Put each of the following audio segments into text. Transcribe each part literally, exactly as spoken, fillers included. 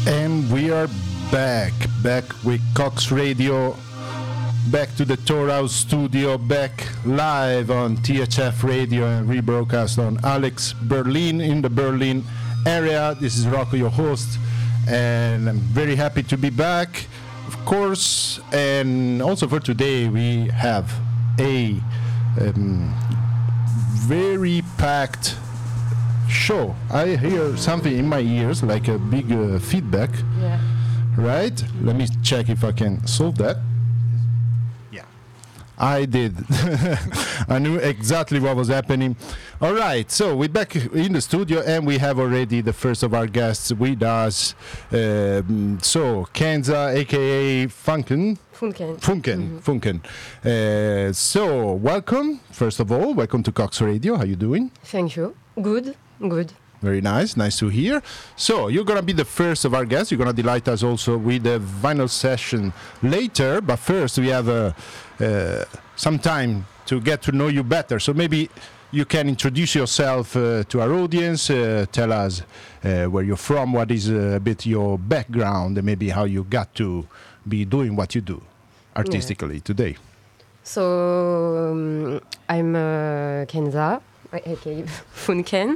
And we are back, back with Cox Radio, back to the Torhouse studio, back live on T H F Radio and rebroadcast on Alex Berlin in the Berlin area. This is Rocco, your host, and I'm very happy to be back, of course. And also for today, we have a um, very packed show. I hear something in my ears, like a big uh, feedback. Yeah. Right? Let me check if I can solve that. Yeah. I did. I knew exactly what was happening. All right, so we're back in the studio, and we have already the first of our guests with us. Um, so, Kenza, a k a. Funken. Funken. Funken. Mm-hmm. Funken. Uh, so, welcome, first of all. Welcome to Cox Radio. How you doing? Thank you. Good. Good. Very nice. Nice to hear. So, you're going to be the first of our guests. You're going to delight us also with a vinyl session later. But first, we have uh, uh, some time to get to know you better. So, maybe you can introduce yourself uh, to our audience. Uh, tell us uh, where you're from, what is uh, a bit your background, and maybe how you got to be doing what you do artistically yeah. today. So, um, I'm uh, Kenza, aka Funken.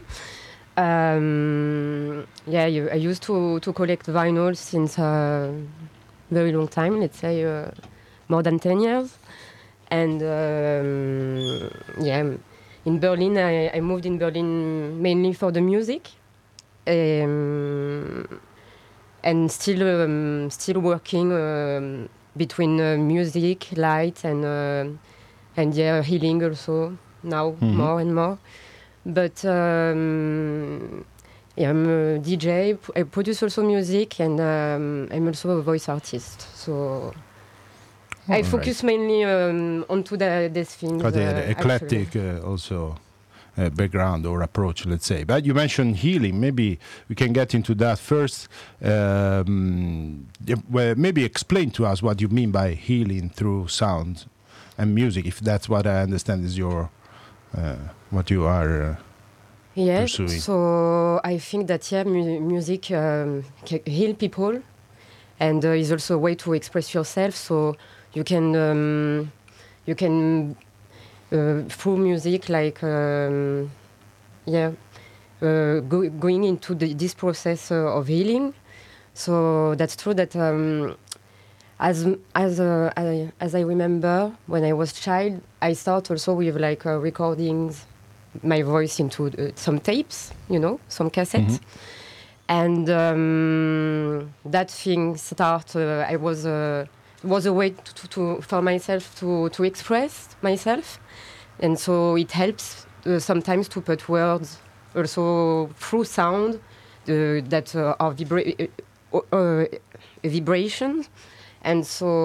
Um, yeah, you, I used to, to collect vinyl since a very long time, let's say uh, more than ten years. And um, yeah, in Berlin, I, I moved in Berlin mainly for the music. Um, and still um, still working um, between uh, music, light, and, uh, and yeah, healing also now mm-hmm. more and more. But um, yeah, I'm a D J. I produce also music, and um, I'm also a voice artist. So oh, I focus right. mainly um, onto the, these things. Got uh, the eclectic uh, also uh, background or approach, let's say. But you mentioned healing. Maybe we can get into that first. Um, well, maybe explain to us what you mean by healing through sound and music, if that's what I understand is your. Uh, what you are uh, yes, pursuing. So I think that yeah, mu- music um, can heal people, and uh, is also a way to express yourself. So you can um, you can uh, through music, like um, yeah, uh, go, going into the, this process uh, of healing. So that's true that. Um, As as uh, I, as I remember, when I was child, I started also with like uh, recordings, my voice into uh, some tapes, you know, some cassettes, mm-hmm. and um, that thing start. Uh, I was uh, was a way to, to, to for myself to to express myself, and so it helps uh, sometimes to put words also through sound uh, that uh, are vibra- uh, uh, vibrations. And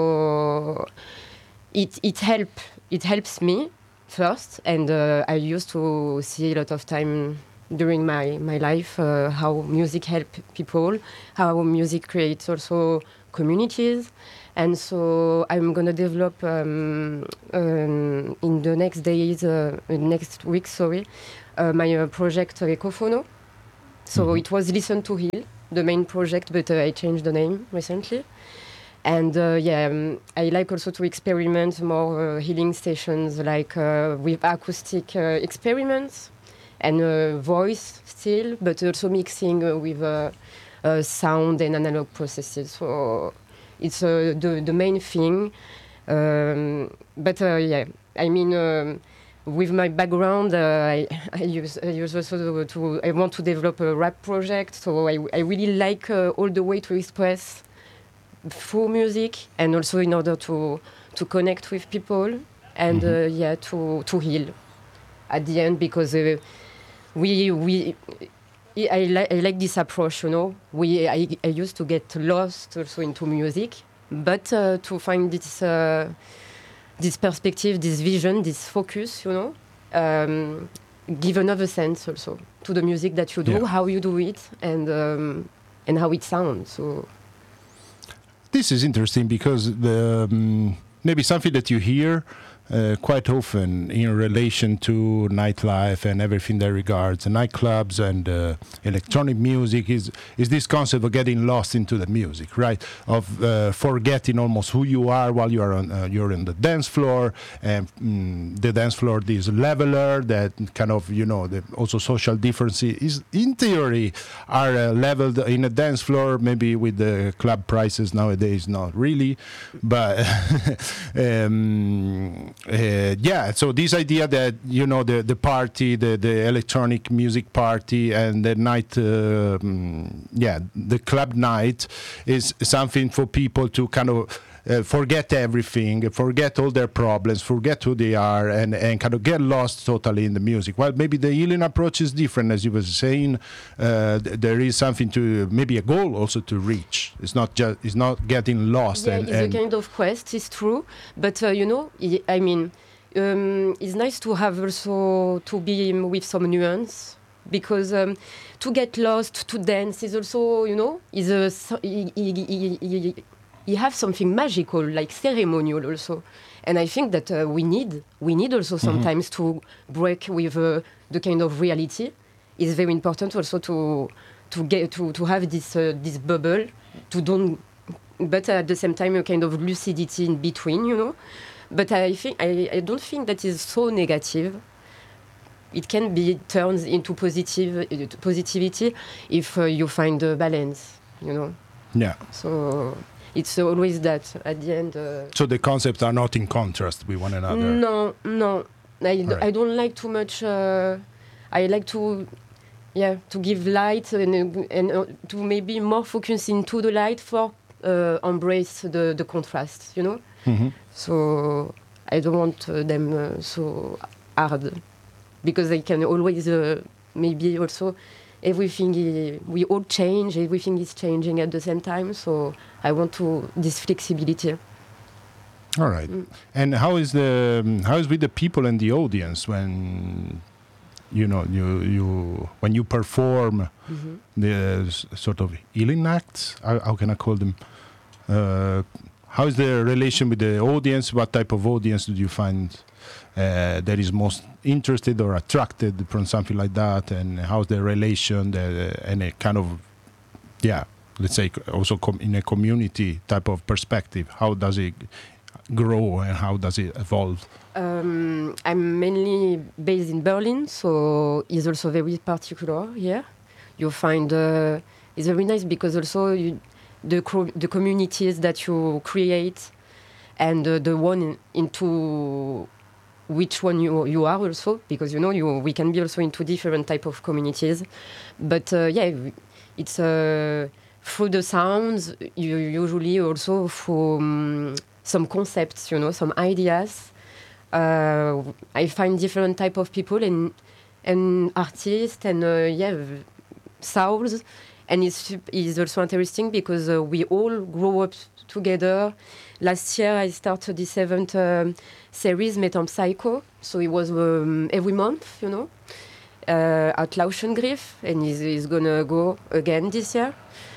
so it it help it helps me first, and uh, I used to see a lot of time during my my life uh, how music help people, how music creates also communities, and so I'm gonna develop um, um, in the next days, uh, next week, sorry, uh, my uh, project Ecophono. So mm-hmm. it was Listen to Heal, the main project, but uh, I changed the name recently. And uh, yeah, um, I like also to experiment more uh, healing stations, like uh, with acoustic uh, experiments and uh, voice still, but also mixing uh, with uh, uh, sound and analog processes. So it's uh, the the main thing. Um, but uh, yeah, I mean, um, with my background, uh, I, I use I use also to, to I want to develop a rap project. So I I really like uh, all the way to express through music, and also in order to to connect with people, and mm-hmm. uh, yeah, to to heal at the end, because uh, we we I like I like this approach, you know. We I, I used to get lost also into music, but uh, to find this uh, this perspective, this vision, this focus, you know, um, give another sense also to the music that you do, yeah. how you do it, and um, and how it sounds. So. This is interesting because the, um, maybe something that you hear uh, quite often in relation to nightlife and everything that regards nightclubs and uh, electronic music is is this concept of getting lost into the music, right? Of uh, forgetting almost who you are while you are on uh, you're in the dance floor, and mm, the dance floor, this leveler that kind of, you know, the also social differences is in theory are uh, leveled in a dance floor, maybe with the club prices nowadays, not really, but um, uh, yeah. So this idea that, you know, the the party, the the electronic music party, and the night, uh, um, yeah, the club night is something for people to kind of Uh, forget everything, forget all their problems, forget who they are, and, and kind of get lost totally in the music. Well, maybe the healing approach is different, as you were saying. Uh, th- there is something to, maybe a goal also to reach. It's not just, it's not getting lost. Yeah, and, it's and a kind of quest, it's true. But, uh, you know, I I mean, um, it's nice to have also, to be with some nuance. Because um, to get lost, to dance is also, you know, is a, he, he, he, he, he have something magical, like ceremonial also. And I think that uh, we need we need also sometimes mm-hmm. to break with uh, the kind of reality. It's very important also to to get to, to have this uh, this bubble, to don't, but at the same time a kind of lucidity in between, you know. But I think I, I don't think that is so negative. It can be turned into positive uh, positivity if uh, you find a balance, you know. Yeah. So it's always that at the end. Uh, so the concepts are not in contrast with one another. No, no. I, d- right. I don't like too much. Uh, I like to, yeah, to give light and and uh, to maybe more focus into the light for uh, embrace the the contrast. You know. Mm-hmm. So I don't want uh, them uh, so hard, because they can always uh, maybe also. Everything is, we all change. Everything is changing at the same time. So I want to this flexibility. All right. Mm. And how is the um, how is with the people and the audience when you know you you when you perform mm-hmm. the s- sort of healing acts? How, how can I call them? Uh, how is the relation with the audience? What type of audience do you find uh, that is most interested or attracted from something like that, and how's the relation, the, and a kind of, yeah, let's say also com- in a community type of perspective, how does it grow and how does it evolve? Um, I'm mainly based in Berlin, so it's also very particular here. You find uh, it's very nice because also you, the cro- the communities that you create and uh, the one in, into which one you you are also, because you know you we can be also into different type of communities, but uh, yeah, it's uh, through the sounds you usually also from some concepts, you know, some ideas. Uh, I find different type of people and and artists and uh, yeah sounds, and it's it's also interesting because uh, we all grow up together. Last year I started the seventh um, series Metempsycho, so it was um, every month, you know, uh, at Lauschengriff, and he's, he's gonna go again this year.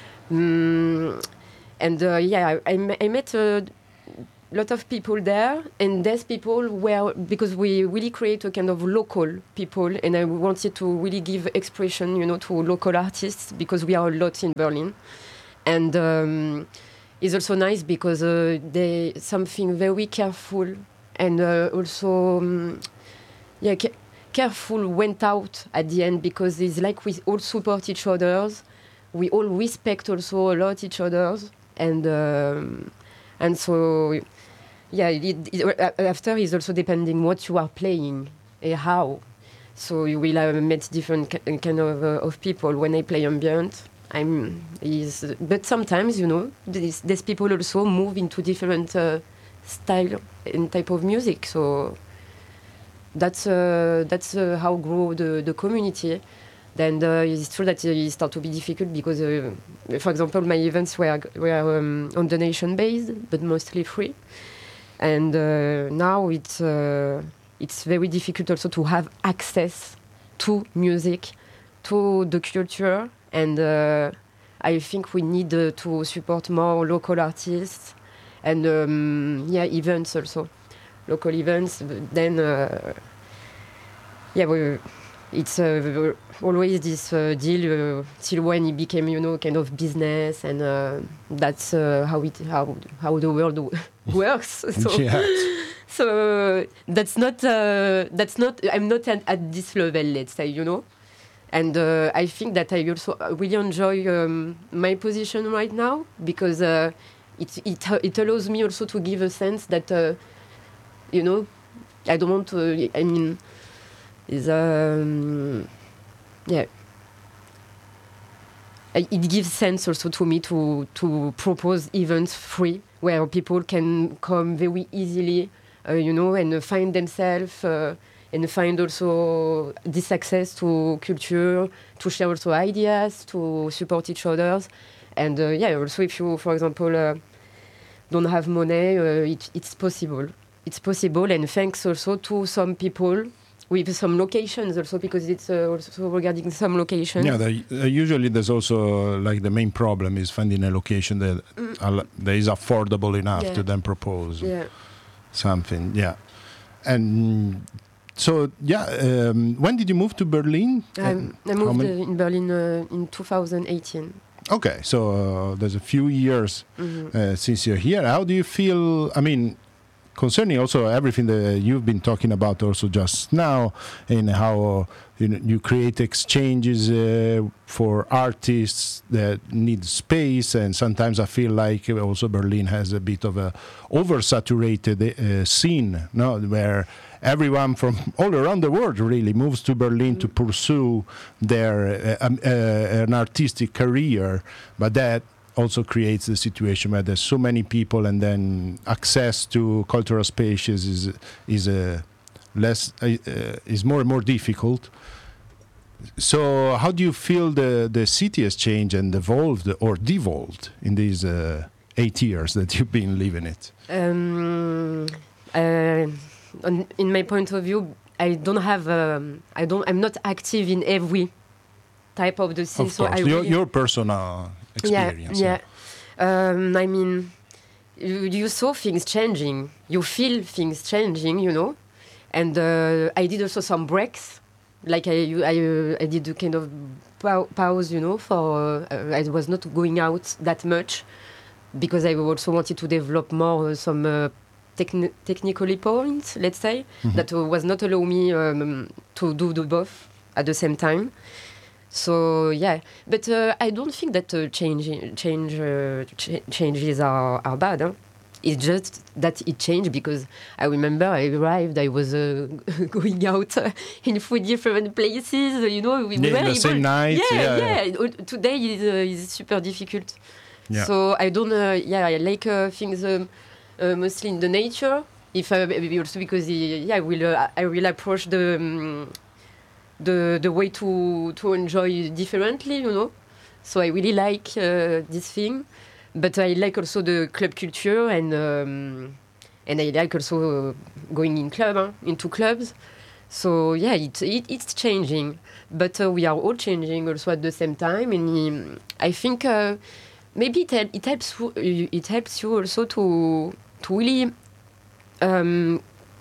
Mm, and uh, yeah, I, I, I met a lot of people there, and these people were, because we really create a kind of local people, and I wanted to really give expression, you know, to local artists, because we are a lot in Berlin. And um, it's also nice because uh, they something very careful and uh, also um, yeah ca- careful went out at the end, because it's like we all support each other's, we all respect also a lot each other's, and um, and so yeah it, it, after is also depending what you are playing and how, so you will have met different ki- kind of uh, of people. When I play ambient, I'm is, but sometimes, you know, these, these people also move into different uh, style and type of music. So that's uh, that's uh, how grow the, the community. Then uh, it's true that it start to be difficult because, uh, for example, my events were were um, on donation based, but mostly free. And uh, now it's uh, it's very difficult also to have access to music, to the culture. And uh, I think we need uh, to support more local artists and um, yeah, events also. local events. Then, uh, yeah, we, it's uh, always this uh, deal uh, till when it became, you know, kind of business, and uh, that's uh, how it how how the world works. So, yeah. so that's not uh, that's not. I'm not at, at this level, let's say, you know. And uh, I think that I also really enjoy um, my position right now, because uh, it, it it allows me also to give a sense that, uh, you know, I don't want to, I mean, is um, yeah. It gives sense also to me to, to propose events free, where people can come very easily, uh, you know, and find themselves, uh, and find also this access to culture, to share also ideas, to support each other. And uh, yeah, also if you, for example, uh, don't have money, uh, it, it's possible. It's possible, and thanks also to some people with some locations also, because it's uh, also regarding some locations. Yeah, the, uh, usually there's also uh, like the main problem is finding a location that mm. al- that is affordable enough yeah. to then propose yeah. something. Yeah, and so yeah, um, when did you move to Berlin? Um, I moved uh, in Berlin uh, in two thousand eighteen. Okay, so uh, there's a few years mm-hmm. uh, since you're here. How do you feel? I mean, concerning also everything that you've been talking about also just now, and how uh, you know, you create exchanges uh, for artists that need space, and sometimes I feel like also Berlin has a bit of a oversaturated uh, scene, no, where everyone from all around the world really moves to Berlin mm. to pursue their uh, um, uh, an artistic career, but that also creates the situation where there's so many people, and then access to cultural spaces is is a uh, less uh, uh, is more and more difficult. So, how do you feel the the city has changed and evolved or devolved in these uh, eight years that you've been living it? Um, uh, on, in my point of view, I don't have. Um, I don't. I'm not active in every type of the scene. Of so course, I your, really, your personal experience. Yeah, yeah. Um, I mean, you, you saw things changing. You feel things changing, you know. And uh, I did also some breaks. Like I, I, uh, I did a kind of pau- pause, you know. For uh, I was not going out that much because I also wanted to develop more uh, some uh, techni- technically points, let's say, mm-hmm. that uh, was not allowing me um, to do the both at the same time. So yeah, but uh, I don't think that uh, change change uh, ch- changes are, are bad. Huh? It's just that it changed because I remember I arrived, I was uh, going out uh, in three different places. You know, we yeah, were the able, same night. Yeah, yeah. yeah. Today is uh, is super difficult. Yeah. So I don't. Uh, yeah, I like uh, things um, uh, mostly in the nature. If uh, also because yeah, I will uh, I will approach the. Um, the the way to to enjoy differently, you know. So I really like uh, this thing, but I like also the club culture, and um, and I like also uh, going in club huh, into clubs. So yeah, it, it it's changing, but uh, we are all changing also at the same time, and um, I think uh, maybe it hel- it helps you, it helps you also to to really um,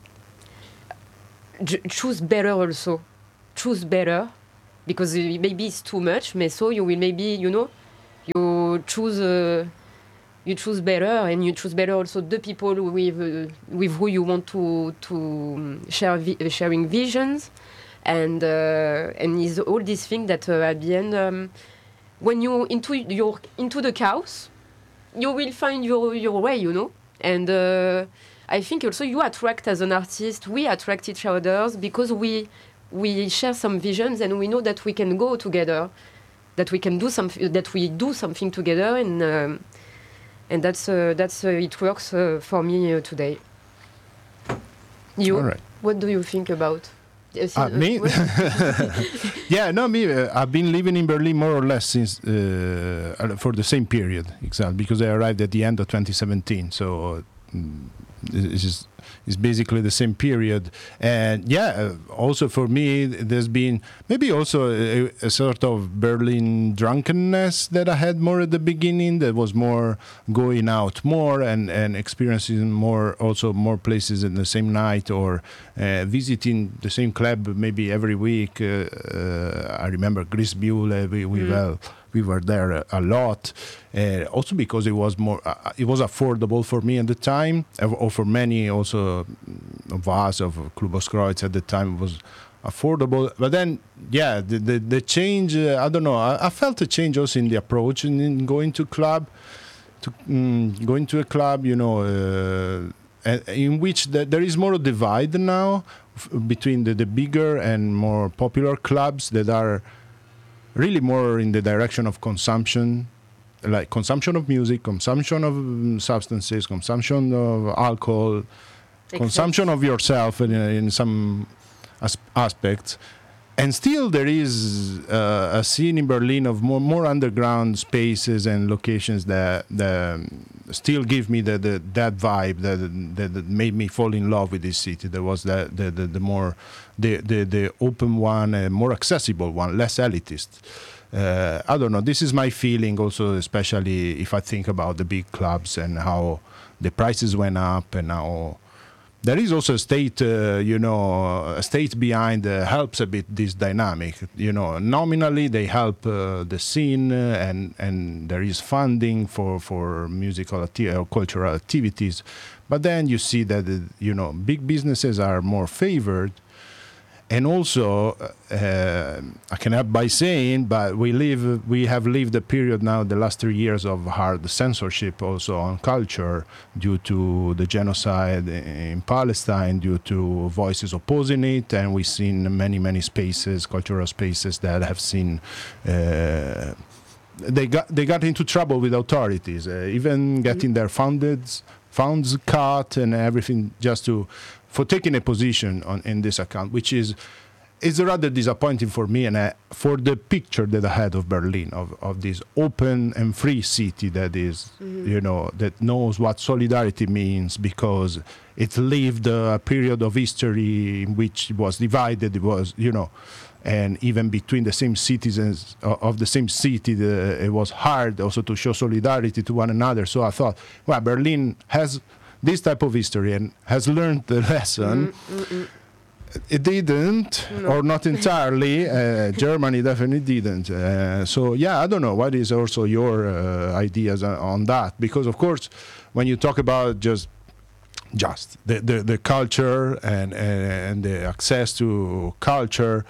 j- choose better also. Choose better, because maybe it's too much, but so you will maybe, you know, you choose uh, you choose better, and you choose better also the people with uh, with who you want to to share vi- sharing visions, and uh, and is all these things that uh, at the end, um, when you into your into the chaos, you will find your your way, you know, and uh, I think also you attract as an artist, we attract each other because we. We share some visions, and we know that we can go together, that we can do something, that we do something together, and um, and that's uh, that's uh, it works uh, for me uh, today. You, all right. What do you think about? Uh, uh, me? yeah, no, me. Uh, I've been living in Berlin more or less since uh, for the same period, exactly, because I arrived at the end of twenty seventeen. So. Uh, It's just, it's basically the same period. And yeah, also for me, there's been maybe also a, a sort of Berlin drunkenness that I had more at the beginning. That was more going out more and, and experiencing more, also more places in the same night, or uh, visiting the same club maybe every week. Uh, uh, I remember Grisbühle, we, we, mm. well, we were there a, a lot. Uh, also because it was more, uh, it was affordable for me at the time, or for many also of us of Kluboskreuz at the time was affordable. But then, yeah, the the, the change. Uh, I don't know. I, I felt a change also in the approach in, in going to club, to um, going to a club. You know, uh, in which the, there is more a divide now f- between the, the bigger and more popular clubs that are really more in the direction of consumption. Like consumption of music, consumption of um, substances, consumption of alcohol, Excess. consumption of yourself in, in some as- aspects. And still there is uh, a scene in Berlin of more, more underground spaces and locations that, that still give me the, the, that vibe that, that, that made me fall in love with this city. There was the, the, the, the more, the, the, the open one, a more accessible one, less elitist. Uh, I don't know. This is my feeling also, especially if I think about the big clubs and how the prices went up, and how there is also a state, uh, you know, a state behind uh, helps a bit this dynamic. You know, nominally they help uh, the scene, uh, and and there is funding for for musical atti- or cultural activities, but then you see that uh, you know, big businesses are more favored. And also, uh, I can help by saying, but we live, we have lived a period now, the last three years of hard censorship also on culture, due to the genocide in Palestine, due to voices opposing it, and we've seen many, many spaces, cultural spaces that have seen. Uh, they got they got into trouble with authorities, uh, even getting their funded funds cut and everything, just to. For taking a position on in this account, which is is rather disappointing for me, and uh, for the picture that I had of Berlin, of, of this open and free city that is, mm-hmm. you know, that knows what solidarity means, because it lived a period of history in which it was divided. It was, you know, and even between the same citizens of the same city, the, it was hard also to show solidarity to one another. So I thought, well, Berlin has this type of history and has learned the lesson. Mm-mm. It didn't, no. or not entirely. uh, Germany definitely didn't. Uh, so yeah, I don't know. What is also your uh, ideas on that? Because of course, when you talk about just just the the, the culture and, and the access to culture.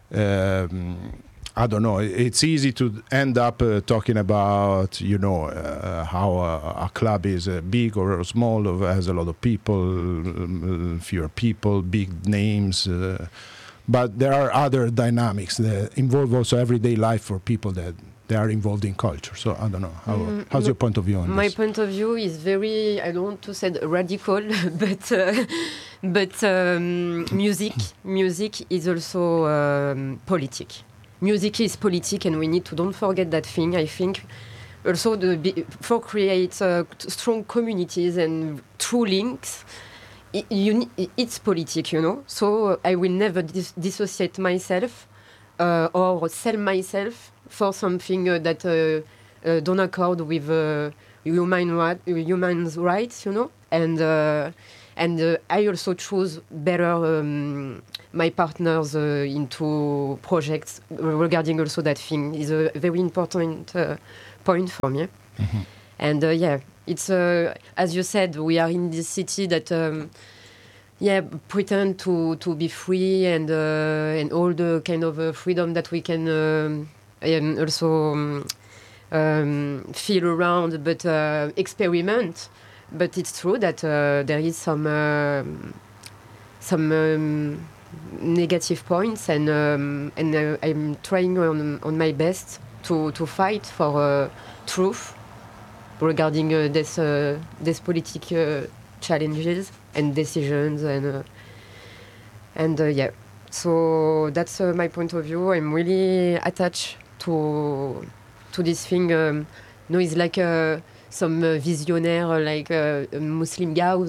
Um, I don't know. It's easy to end up uh, talking about, you know, uh, how a, a club is uh, big or small, or has a lot of people, um, fewer people, big names. Uh, but there are other dynamics that involve also everyday life for people that they are involved in culture. So I don't know. How, mm, how's no, your point of view on my this? My point of view is very, I don't want to say radical, but uh, but um, music, music is also um, politics. Music is politics, and we need to don't forget that thing. I think also the for create uh, strong communities and true links. It, you, it's politics, you know. So I will never dis- dissociate myself uh, or sell myself for something uh, that uh, uh, don't accord with uh, human right, human rights, you know. And uh, and uh, I also choose better um, my partners uh, into projects regarding also that thing is a very important uh, point for me. Mm-hmm. And uh, yeah, it's uh, as you said, we are in this city that um, yeah pretend to to be free and uh, and all the kind of uh, freedom that we can um, and also um, um, feel around, but uh, experiment. But it's true that uh, there is some uh, some um, negative points, and um, and uh, I'm trying on on my best to to fight for uh, truth regarding uh, this uh, this political uh, challenges and decisions, and uh, and uh, yeah. So that's uh, my point of view. I'm really attached to to this thing. Um, no, it's like uh, some uh, visionaire, like uh, Muslim guys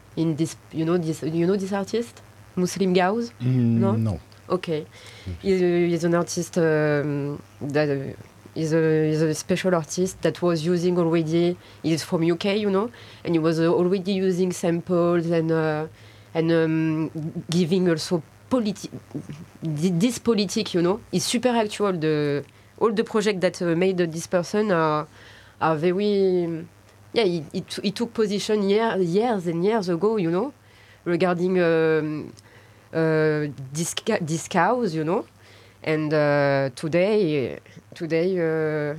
in this, you know, this, you know this artist, Muslim Gauss? Mm, no? No. Okay. He's, a, he's an artist um, that uh, is a, he's a special artist that was using already, he's from U K, you know, and he was uh, already using samples and uh, and um, giving also politi- this politic, you know, is super actual. The, all the projects that uh, made this person are, are very, yeah, he, he, t- he took position year, years and years ago, you know, regarding um, uh, this, ca- this cows, you know, and uh, today, today, uh,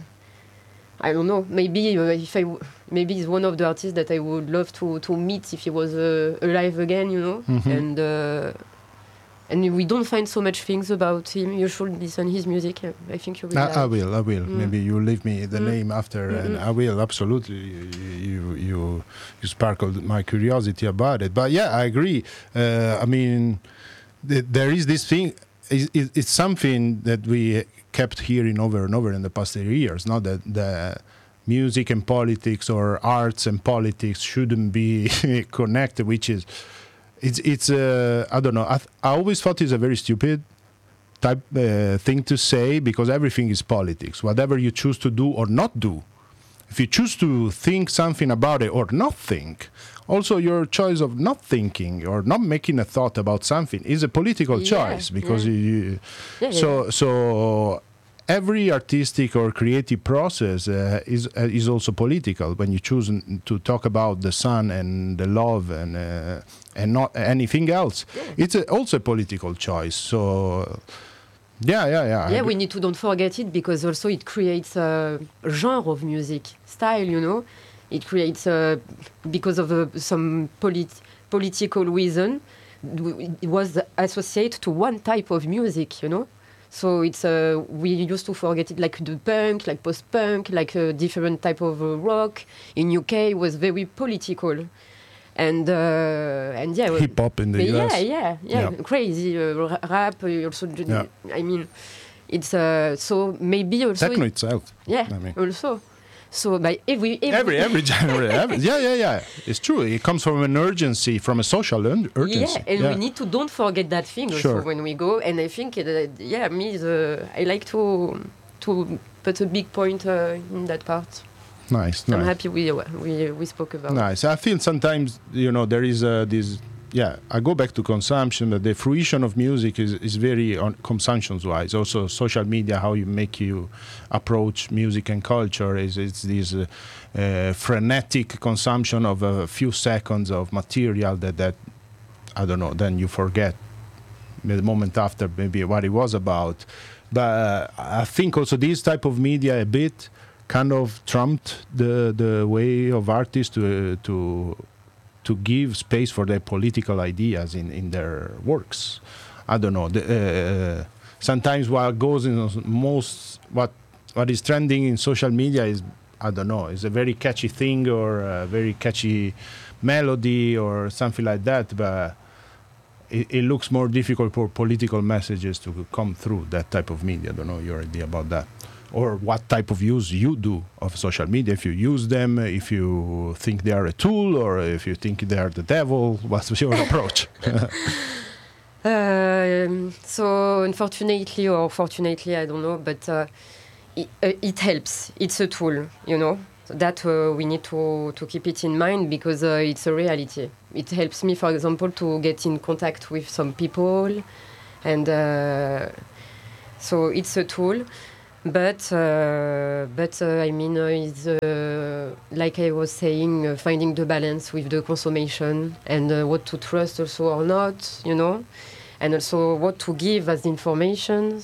I don't know, maybe uh, if I, w- maybe he's one of the artists that I would love to, to meet if he was uh, alive again, you know, Mhm. and uh, and we don't find so much things about him. You should listen his music. I think you will. I, like. I will, I will. Mm. Maybe you leave me the Mm. name after, and Mm-mm. I will absolutely. You, you, you sparkled my curiosity about it. But yeah, I agree. Uh, I mean, th- there is this thing. It's, it's something that we kept hearing over and over in the past thirty years. Not that the music and politics or arts and politics shouldn't be connected, which is. It's it's uh, I don't know. I, th- I always thought it's a very stupid type uh, thing to say because everything is politics. Whatever you choose to do or not do, if you choose to think something about it or not think, also your choice of not thinking or not making a thought about something is a political Yeah, choice because yeah. you. Yeah, yeah, So yeah. so. Every artistic or creative process uh, is uh, is also political. When you choose n- to talk about the sun and the love and uh, and not anything else, Yeah. it's a, also a political choice. So, yeah, yeah, yeah. I Yeah, agree. we need to don't forget it because also it creates a genre of music style. You know, it creates uh, because of uh, some polit- political reason. w- It was associated to one type of music. You know. So it's uh, we used to forget it like the punk, like post-punk, like a different type of uh, rock. In U K, it was very political, and uh, and yeah, Hip hop in the but U S. yeah, yeah, yeah, Yeah. crazy uh, ra- rap. Uh, also, j- Yeah. I mean, it's uh, so maybe also Techno it- itself. yeah, I mean. also. So by every Every every, every genre, every, yeah, yeah, yeah. It's true. It comes from an urgency, from a social ur- urgency. yeah, and we need to don't forget that thing also Sure. when we go. And I think, uh, yeah, me, the, I like to to put a big point uh, in that part. Nice, I'm nice. happy we we we spoke about. Nice. I feel sometimes, you know, there is uh, this. Yeah, I go back to consumption, but the fruition of music is, is very on consumptions wise. Also, social media, how you make you approach music and culture is it's this uh, uh, frenetic consumption of a few seconds of material that that I don't know. Then you forget the moment after maybe what it was about. But uh, I think also this type of media a bit kind of trumped the the way of artists to uh, to to give space for their political ideas in, in their works. I don't know. The, uh, sometimes what goes in most what what is trending in social media is I don't know. Is a very catchy thing or a very catchy melody or something like that, but. It, it looks more difficult for political messages to come through that type of media. I don't know your idea about that. Or what type of use you do of social media, if you use them, if you think they are a tool, or if you think they are the devil. What's your approach? Um, so unfortunately or fortunately, I don't know, but uh, it, uh, it helps. It's a tool, you know. So that uh, we need to, to keep it in mind because uh, it's a reality. It helps me, for example, to get in contact with some people, and uh, so it's a tool. But uh, but uh, I mean, uh, it's uh, like I was saying, uh, finding the balance with the consummation and uh, what to trust also or not, you know, and also what to give as information.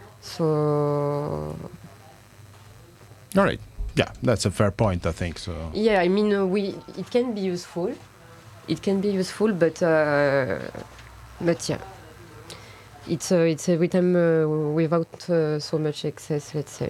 So All right. Yeah, that's a fair point, I think. So yeah, I mean, uh, we it can be useful. It can be useful, but uh, but yeah, it's uh, it's every time uh, without uh, so much excess, let's say.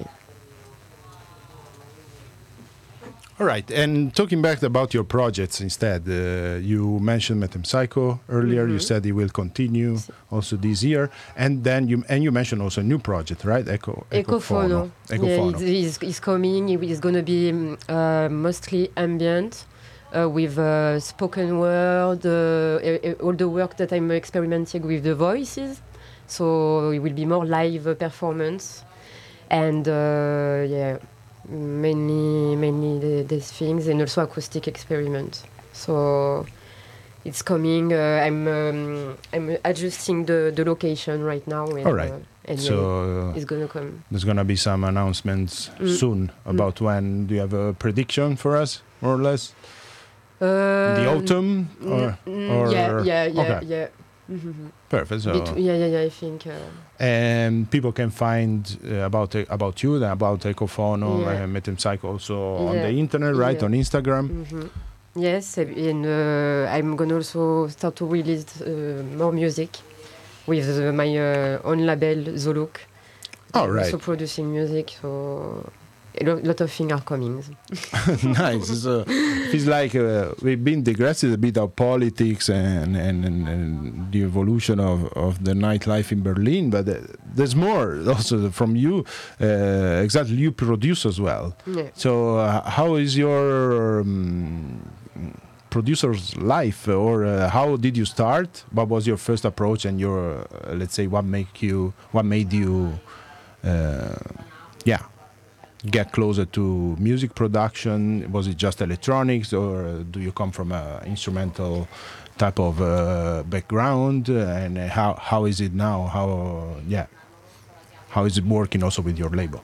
all right. And talking back about your projects instead, uh, you mentioned Metempsycho earlier. You Mhm. said it will continue also this year, and then you and you mentioned also a new project, right? Eco Ecofono. Yeah, Ecofono. it's, it's, it's coming. It's going to be um, uh, mostly ambient, uh, with uh, spoken word, uh, e- e- all the work that I'm experimenting with the voices. So it will be more live uh, performance, and uh, yeah, mainly mainly the, these things, and also acoustic experiment. So it's coming. Uh, I'm um, I'm adjusting the, the location right now. And, All right. Uh, and so yeah, uh, it's gonna come. there's gonna be some announcements Mm. soon about mm. when. Do you have a prediction for us, more or less? Uh, the autumn, or, mm, or yeah, yeah, yeah, okay. yeah. Mm-hmm. Perfect. So Bet- yeah, yeah, yeah. I think. Uh, and people can find uh, about uh, about you, about Ecofono, Yeah. uh, Metempsycho also on Yeah. the internet, right? Yeah. On Instagram. Mm-hmm. Yes, and uh, I'm gonna also start to release uh, more music with uh, my uh, own label Zoluk. Oh, I'm right. Also producing music, so a lo- lot of things are coming. Nice. So it's like uh, we've been digressing a bit of politics and, and, and, and the evolution of, of the nightlife in Berlin, but uh, there's more also from you. Uh, exactly, you produce as well. Yeah. So uh, how is your um, producer's life, or uh, how did you start? What was your first approach, and your uh, let's say what make you what made you uh, yeah get closer to music production? Was it just electronics, or do you come from a instrumental type of uh, background? And how how is it now? How yeah how is it working also with your label?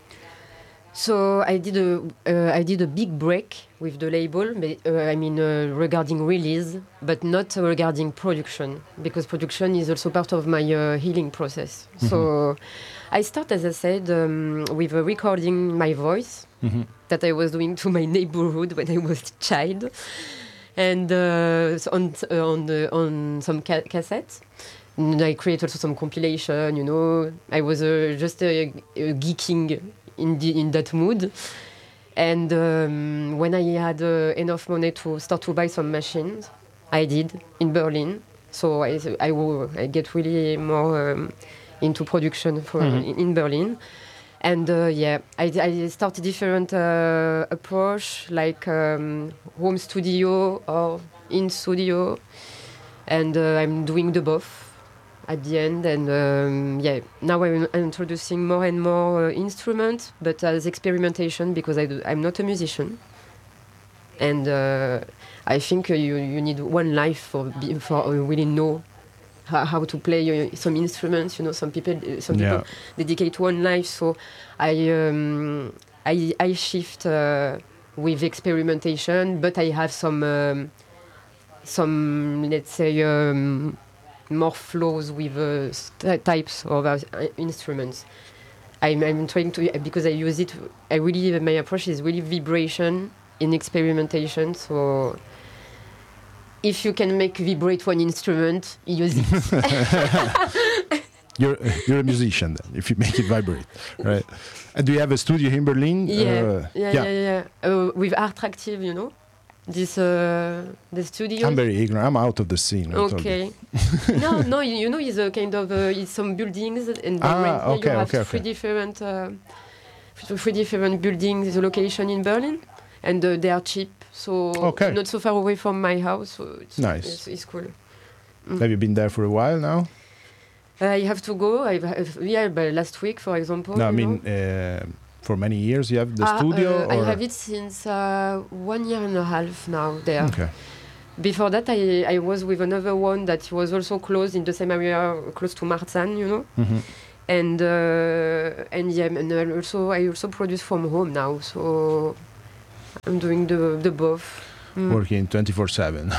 So I did a uh, I did a big break with the label, but, uh, I mean uh, regarding release, but not regarding production, because production is also part of my uh, healing process. Mm-hmm. So I start, as I said, um, with uh, recording my voice mm-hmm. that I was doing to my neighborhood when I was a child, and uh, so on uh, on the, on some ca- cassettes. And I create also some compilation. You know, I was uh, just uh, uh, geeking. In, the, in that mood, and um, when I had uh, enough money to start to buy some machines, I did in Berlin. So I I, I get really more um, into production for mm-hmm. in, in Berlin, and uh, yeah, I, I started different uh, approach, like um, home studio or in studio, and uh, I'm doing the both at the end. And um, yeah, now I'm introducing more and more uh, instruments, but as experimentation, because I do, I'm not a musician, and uh, I think uh, you you need one life for for uh, really know how, how to play uh, some instruments. You know, some people some yeah. people dedicate one life. So I um, I I shift uh, with experimentation, but I have some um, some let's say. Um, more flows with uh, st- types of uh, instruments. I'm, I'm trying to, because I use it, I really, my approach is really vibration in experimentation. So if you can make vibrate one instrument, use it. You're, you're a musician then, if you make it vibrate, right? And do you have a studio in Berlin? Yeah, uh, yeah, yeah, yeah. yeah. Uh, with Artractive, you know? This uh, the studio. I'm very ignorant. I'm out of the scene. Okay. no, no. You, you know, it's a kind of uh, it's some buildings, and ah, okay, you have okay, three okay. different uh, three different buildings. The location in Berlin, and uh, they are cheap, so okay. not so far away from my house. So it's nice. It's, it's cool. Mm. Have you been there for a while now? I have to go. I've, I've, yeah, but last week, for example. No, I mean. Uh, For many years, you have the uh, studio? Uh, I have it since uh, one year and a half now there. Okay. Before that, I, I was with another one that was also close in the same area, close to Marzahn, you know. Mm-hmm. And uh, and yeah, and also I also produce from home now, so I'm doing the the both. Mm. Working twenty-four seven.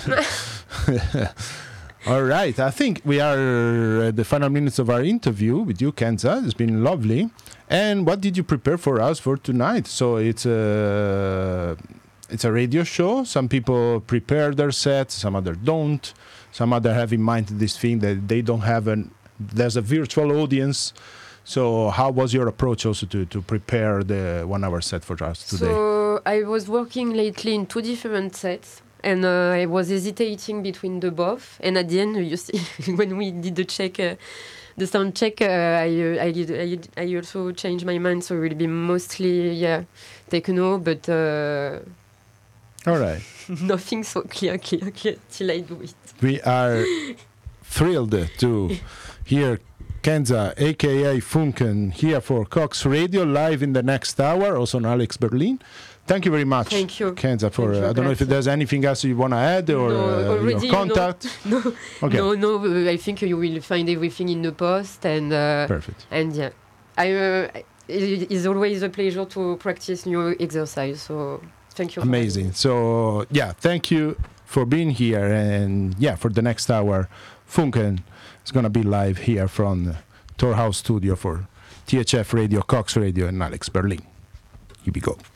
All right, I think we are at the final minutes of our interview with you, Kenza. It's been lovely. And what did you prepare for us for tonight? So it's a it's a radio show. Some people prepare their sets, some other don't. Some other have in mind this thing that they don't have an. There's a virtual audience. So how was your approach also to, to prepare the one-hour set for us today? So I was working lately in two different sets. And uh, I was hesitating between the both. And at the end, you see, when we did the check, uh, the sound check, uh, I, uh, I, did, I I also changed my mind. So it will be mostly, yeah, techno, but uh, All right. Nothing so clear, clear, clear till I do it. We are thrilled to hear Kenza, aka Funken, here for Cox Radio, live in the next hour, also on Alex Berlin. Thank you very much, Thank you. Kenza. For Thank uh, you, I don't know if grazie. there's anything else you want to add or No, uh, already, your contact. No, Okay. no, no. uh, I think you will find everything in the post, and uh, Perfect. and yeah, I. Uh, it is always a pleasure to practice new exercise. So thank you. Amazing. So yeah, thank you for being here, and yeah, for the next hour, Funken is gonna be live here from the Torhaus Studio for T H F Radio, Cox Radio, and Alex Berlin. Here we go.